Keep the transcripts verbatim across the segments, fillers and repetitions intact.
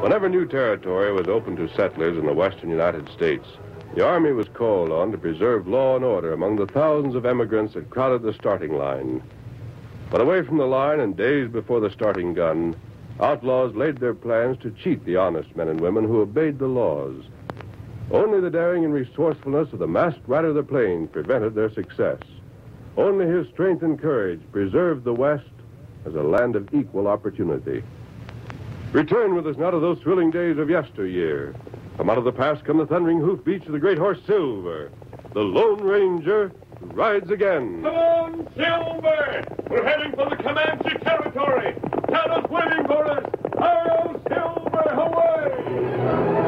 Whenever new territory was opened to settlers in the western United States, the Army was called on to preserve law and order among the thousands of immigrants that crowded the starting line. But away from the line and days before the starting gun, outlaws laid their plans to cheat the honest men and women who obeyed the laws. Only the daring and resourcefulness of the masked rider of the plains prevented their success. Only his strength and courage preserved the West as a land of equal opportunity. Return with us now to those thrilling days of yesteryear. From out of the past come the thundering hoofbeats of the great horse Silver, the Lone Ranger who rides again. Come on, Silver! We're heading for the Comanche territory. Canada's waiting for us. Hi-yo, Silver, away!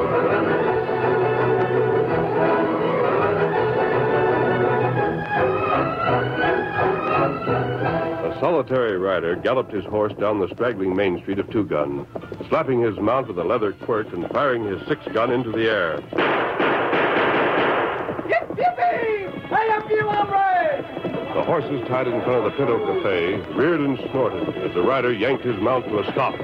A solitary rider galloped his horse down the straggling main street of Two Gun, slapping his mount with a leather quirt and firing his six-gun into the air. Yip, yippee! Hey up, you hombre! The horses tied in front of the Pinto Cafe reared and snorted as the rider yanked his mount to a stop.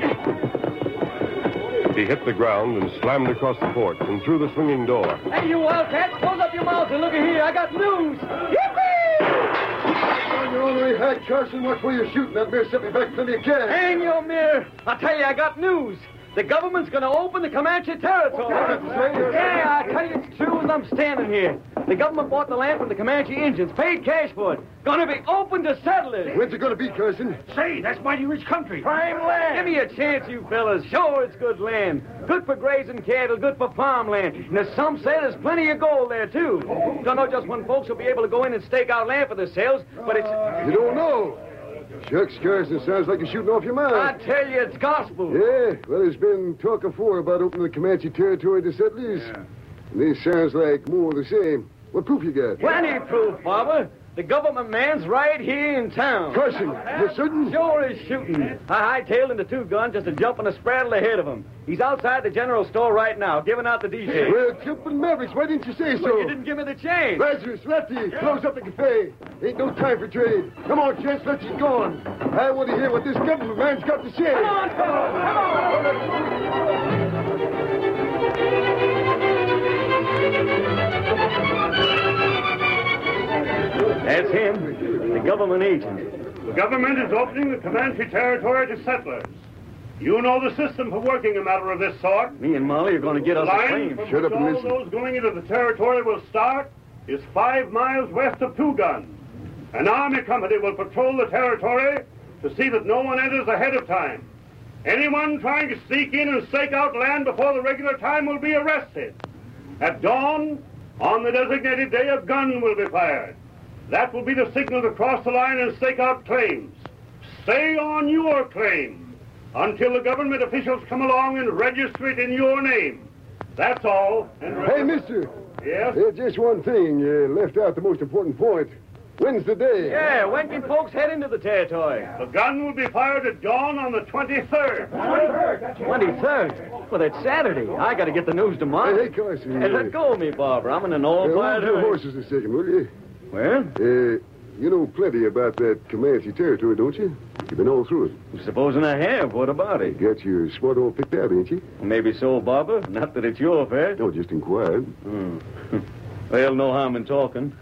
He hit the ground and slammed across the porch and through the swinging door. Hey, you wildcats, close up your mouths and look at here. I got news. Yippee! On your own way, Hack Carson. Watch where you're shooting. That bear sent me back plenty of cash. Hang your mirror. I tell you, I got news. The government's going to open the Comanche territory. Yeah, I tell you it's true as I'm standing here. The government bought the land from the Comanche Indians, paid cash for it. Going to be open to settlers. When's it going to be, Carson? Say, that's mighty rich country. Prime land. Give me a chance, you fellas. Sure, it's good land. Good for grazing cattle, good for farmland. And as some say, there's plenty of gold there, too. Don't know just when folks will be able to go in and stake out land for themselves, but it's... You don't know. Shucks, Carson, sounds like you're shooting off your mind. I tell you, it's gospel. Yeah, well, there's been talk before about opening the Comanche territory to settlers. Yeah. And this sounds like more of the same. What proof you got? Plenty proof, Barber. The government man's right here in town. Carson, you're certain? Sure is shooting. I hightailed into Two Gun just to jump on a spraddle ahead of him. He's outside the general store right now, giving out the details. Well, jumping Mavericks, why didn't you say so? Well, you didn't give me the chance. Lazarus, Lefty, close up the cafe. Ain't no time for trade. Come on, gents, let's get going. I want to hear what this government man's got to say. Come on, come on, That's him, the government agent. The government is opening the Comanche territory to settlers. You know the system for working a matter of this sort. Me and Molly are going to get us a claim. Shut up and all listen. Those going into the territory will start is five miles west of Two Gun. An army company will patrol the territory to see that no one enters ahead of time. Anyone trying to sneak in and stake out land before the regular time will be arrested. At dawn, on the designated day, a gun will be fired. That will be the signal to cross the line and stake out claims. Stay on your claim until the government officials come along and register it in your name. That's all. And hey, mister. Yes? Uh, just one thing. You left out the most important point. When's the day? Yeah, when can folks head into the territory? The gun will be fired at dawn on the twenty-third. twenty-third? twenty-third? Well, that's Saturday. I got to get the news tomorrow. Hey, hey Carson. Hey, let go of me, Barbara. I'm in an all-fired uh, hold your hurry. horses a second, will you? Well? Uh, you know plenty about that Comanche territory, don't you? You've been all through it. Supposing I have. What about it? Got your spot all picked out, ain't you? Maybe so, Barbara. Not that it's your affair. No, just inquired. Hmm. Well, no harm in talking.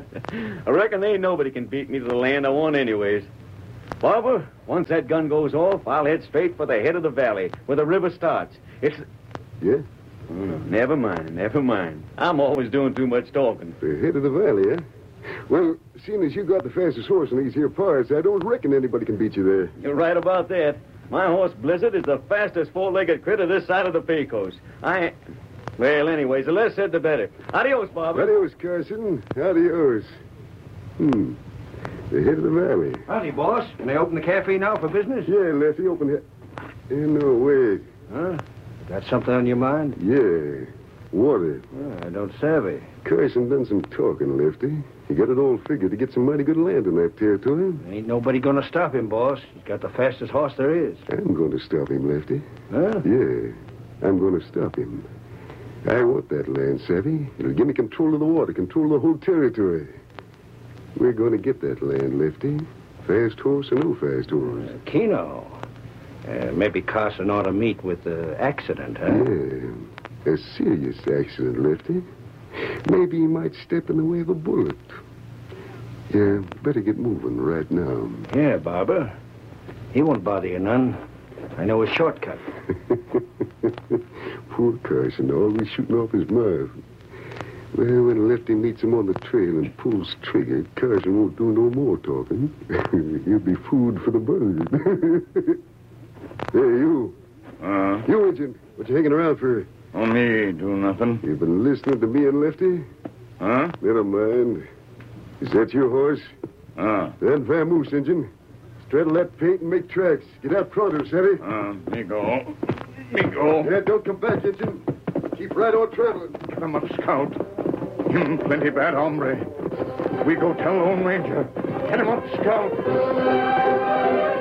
I reckon ain't nobody can beat me to the land I want anyways. Barbara, once that gun goes off, I'll head straight for the head of the valley, where the river starts. It's... Yeah? Oh, no, never mind, never mind. I'm always doing too much talking. The head of the valley, eh? Well, seeing as you got the fastest horse in these here parts, I don't reckon anybody can beat you there. You're right about that. My horse, Blizzard, is the fastest four-legged critter this side of the Pecos. I... Well, anyways, the less said, the better. Adios, Barbara. Adios, Carson. Adios. Hmm. The head of the valley. Howdy, boss. Can I open the cafe now for business? Yeah, Lefty, open it. Eh, no, wait. Huh? Got something on your mind? Yeah. Water. Oh, I don't savvy. Carson done some talking, Lefty. He got it all figured to get some mighty good land in that territory. Ain't nobody gonna stop him, boss. He's got the fastest horse there is. I'm going to stop him, Lefty. Huh? Yeah, I'm going to stop him. I want that land, Savvy. It'll give me control of the water, control of the whole territory. We're going to get that land, Lefty. Fast horse or no fast horse. Uh, Keno. Uh, maybe Carson ought to meet with the accident, huh? Yeah, a serious accident, Lefty. Maybe he might step in the way of a bullet. Yeah, better get moving right now. Yeah, Barber. He won't bother you none. I know a shortcut. Poor Carson, always shooting off his mouth. Well, when Lefty meets him on the trail and pulls trigger, Carson won't do no more talking. He'll be food for the bird. Hey, you. Uh, You, Agent. What you hanging around for? only do nothing. You've been listening to me and Lefty? Huh? Never mind. Is that your horse? Uh, Then vamoose, Injun. Straddle that paint and make tracks. Get out pronto, Savvy. uh, me go. Me go. Yeah, don't come back, Injun. Keep right on traveling. Get him up, Scout. Him plenty bad hombre. We go tell Lone Ranger. Get him up, Scout.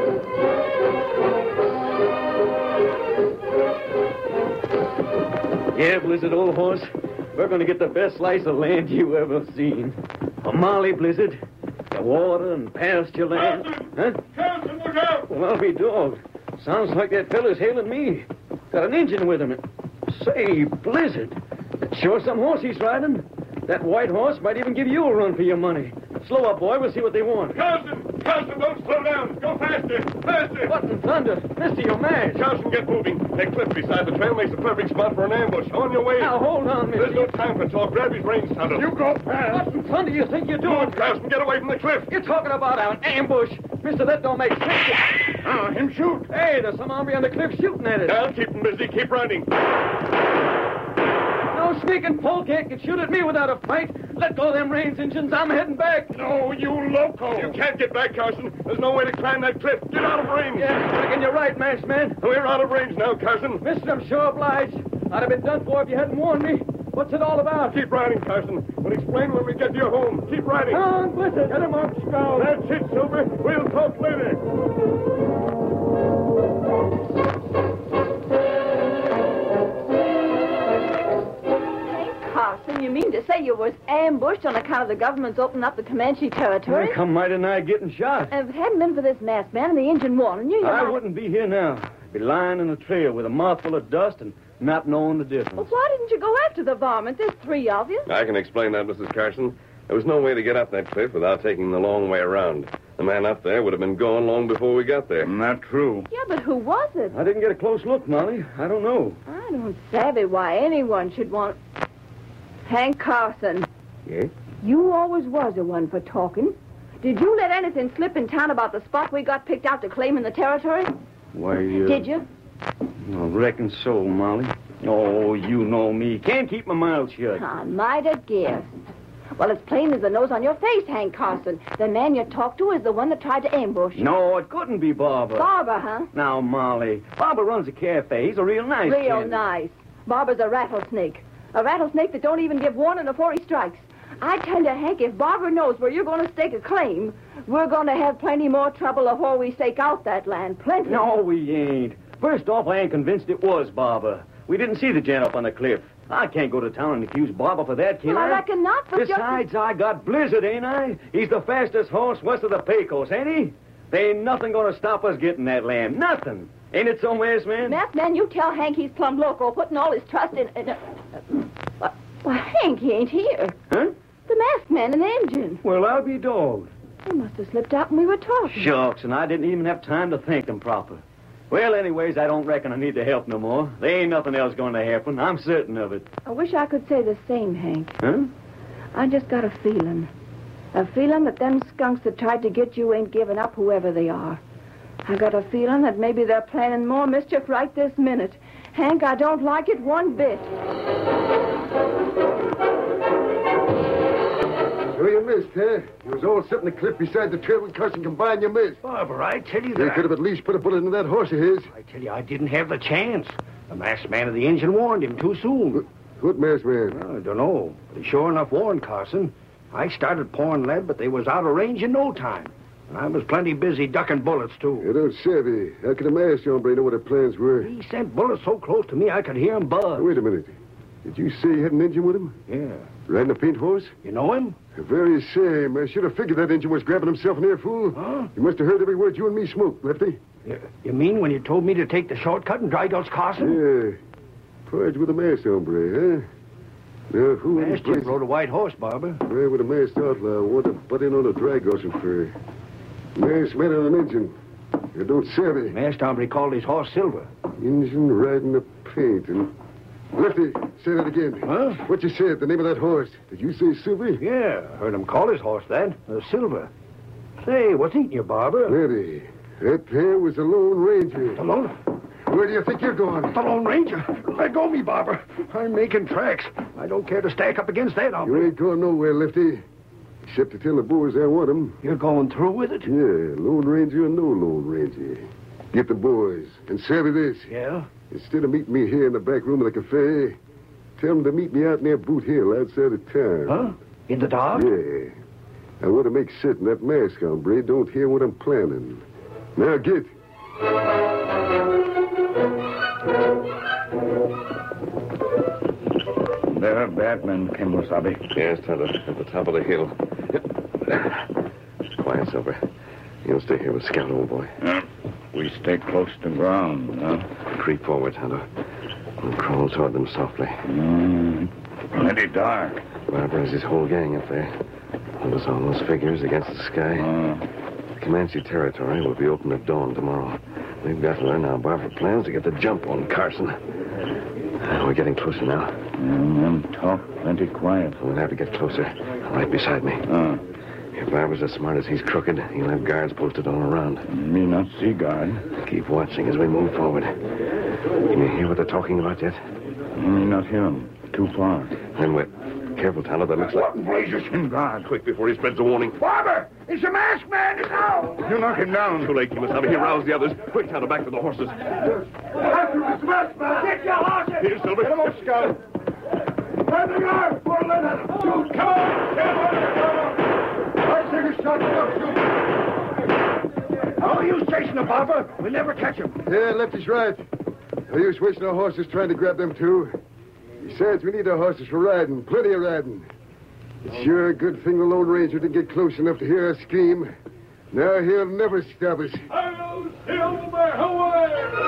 Yeah, Blizzard, old horse. We're going to get the best slice of land you ever seen. A Molly, Blizzard. The water and pasture land. Huh? Carson, look out! Well, I'll be dogged. Sounds like that fella's hailing me. Got an engine with him. Say, Blizzard, that's sure some horse he's riding. That white horse might even give you a run for your money. Slow up, boy. We'll see what they want. Carson! Carson, don't slow down! Go faster! Faster! What in thunder? Mister, you're mad. Carson, get moving. That cliff beside the trail makes a perfect spot for an ambush. On your way. Now, hold on, mister. There's no time for talk. Grab his reins, Tonto. You go fast. What in thunder you think you're Come doing? on, Carson, get away from the cliff. You're talking about an ambush. Mister, that don't make sense. Ah, him shoot. Hey, there's some hombre on the cliff shooting at us. I'll keep him busy. Keep running. No sneaking polecat can shoot at me without a fight. Let go of them reins, Injuns. I'm heading back. No, you loco. You can't get back, Carson. There's no way to climb that cliff. Get out of range. Yeah, reckon you're right, masked man. We're out of range now, Carson. Mister, I'm sure obliged. I'd have been done for if you hadn't warned me. What's it all about? Keep riding, Carson. We'll explain when we get to your home. Keep riding. Come on, Blizzard. Get him up, Scout. That's it, Silver. We'll talk later. Carson, you mean to say you was ambushed on account of the government's opening up the Comanche territory? Come mighty nigh getting shot. If it hadn't been for this masked man and the engine warning you, you I might... wouldn't be here now. I'd be lying in the trail with a mouthful of dust and not knowing the difference. Well, why didn't you go after the varmint? There's three of you. I can explain that, Missus Carson. There was no way to get up that cliff without taking the long way around. The man up there would have been gone long before we got there. Not true. Yeah, but who was it? I didn't get a close look, Molly. I don't know. I don't savvy why anyone should want... Hank Carson. Yeah? You always was the one for talking. Did you let anything slip in town about the spot we got picked out to claim in the territory? Why, uh... Did you? I reckon so, Molly. Oh, you know me. Can't keep my mouth shut. I might have guessed. Well, it's plain as the nose on your face, Hank Carson. The man you talked to is the one that tried to ambush you. No, it couldn't be Barbara. Barbara, huh? Now, Molly, Barbara runs a cafe. He's a real nice Real kid. nice. Barbara's a rattlesnake. A rattlesnake that don't even give warning before he strikes. I tell you, Hank, if Barbara knows where you're going to stake a claim, we're going to have plenty more trouble before we stake out that land. Plenty. No, we ain't. First off, I ain't convinced it was Barbara. We didn't see the gent up on the cliff. I can't go to town and accuse Barbara for that, can Well, I I? reckon not, but Besides, I got Blizzard, ain't I? He's the fastest horse west of the Pecos, ain't he? There ain't nothing going to stop us getting that land. Nothing. Ain't it so, Masked Man? Masked Man, you tell Hank he's plumb loco, putting all his trust in... in uh, uh, well, Hank, he ain't here. Huh? The masked man in the engine. Well, I'll be dogged. He must have slipped out when we were talking. Shucks, and I didn't even have time to thank them proper. Well, anyways, I don't reckon I need the help no more. There ain't nothing else going to happen. I'm certain of it. I wish I could say the same, Hank. Huh? I just got a feeling. A feeling that them skunks that tried to get you ain't giving up, whoever they are. I got a feeling that maybe they're planning more mischief right this minute. Hank, I don't like it one bit. So you missed, huh? You was all sitting the cliff beside the trail when Carson combined you missed. Barbara, I tell you You that... could have at least put a bullet into that horse of his. I tell you, I didn't have the chance. The masked man of the engine warned him too soon. What masked man? Well, I don't know. But he sure enough warned Carson. I started pouring lead, but they was out of range in no time. And I was plenty busy ducking bullets, too. You don't savvy. How could a masked hombre know what her plans were? He sent bullets so close to me I could hear him buzz. Wait a minute. Did you say you had an engine with him? Yeah. Riding a paint horse? You know him? The very same. I should have figured that engine was grabbing himself an ear, fool. Huh? You must have heard every word you and me smoked, Lefty. You, you mean when you told me to take the shortcut and Dry Gulch Carson? Yeah. Forage with a masked hombre, huh? Now, who in Masked his Jim rode a white horse, Barber. Well, with a masked outlaw, want to butt in on a drag ocean for masked man on an engine. You don't savvy. Masked hombre called his horse Silver. Engine riding the paint and... Lefty, say that again. Huh? What you said, the name of that horse. Did you say Silver? Yeah, heard him call his horse that. Uh, Silver. Say, what's eating you, Barber? Lefty, that there was the Lone Ranger. The Lone... Where do you think you're going? The Lone Ranger? Let go me, Barber. I'm making tracks. I don't care to stack up against that, You hombre. ain't going nowhere, Lefty. Except to tell the boys I want 'em. You're going through with it? Yeah, Lone Ranger or no Lone Ranger. Get the boys. And savvy this. Yeah? Instead of meeting me here in the back room of the cafe, tell them to meet me out near Boot Hill outside of town. Huh? In the dark? Yeah. I want to make certain that mask hombre don't hear what I'm planning. Now get. There are bad men, Kemosabe. Yes, Tonto, at the top of the hill. Quiet, Silver. You'll stay here with Scout, old boy. Uh, we stay close to ground, huh? Creep forward, Tonto. And crawl toward them softly. Mm, plenty dark. Barber has his whole gang up there. Notice all those figures against the sky. Uh, The Comanche territory will be open at dawn tomorrow. We've got to learn how Barber plans to get the jump on Carson. Uh, We're getting closer now. and them talk plenty quiet. We'll have to get closer. Right beside me. Uh, If Barber's as smart as he's crooked, he'll have guards posted all around. me not see guard. Keep watching as we move forward. Can you hear what they're talking about yet? Me not hear him. Too far. Then wait. Careful, Tonto. That looks like... What in blazes him guard? Quick, before he spreads a warning. Barber! It's a masked man now! You knock him down. Too late, Kemosabe. He roused the others. Quick, Tonto, back to the horses. After his masked man! Get your horses! Here, Silver. Get him up, Scout. Where they are! Pour a lead at him! Shoot! Come on! Get him! I take a shot. Shoot! No use chasing the Barber. We'll never catch him. Yeah, Lefty's right. No use wasting our horses trying to grab them, too. Besides, we need our horses for riding. Plenty of riding. It's sure a good thing the Lone Ranger didn't get close enough to hear us scream. Now he'll never stop us. Silver, away!